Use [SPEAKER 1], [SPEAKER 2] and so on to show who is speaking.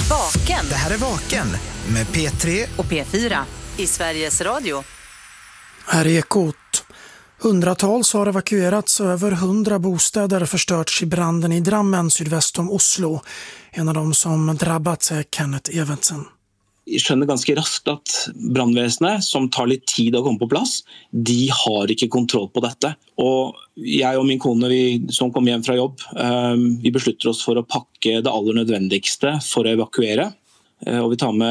[SPEAKER 1] Vaken.
[SPEAKER 2] Det här är Vaken med P3
[SPEAKER 1] och P4 i Sveriges Radio.
[SPEAKER 3] Här är Ekot. Hundratals har evakuerats, över 100 bostäder förstörts i branden i Drammen sydväst om Oslo. En av dem som drabbats är Kenneth Evensen.
[SPEAKER 4] Jeg skjønner ganske raskt at brandvesenet, som tar litt tid å komme på plass, de har ikke kontroll på dette. Og jeg og min kone, som kom hjem fra jobb, vi beslutter oss for å pakke det aller nødvendigste for å evakuere. Og vi tar med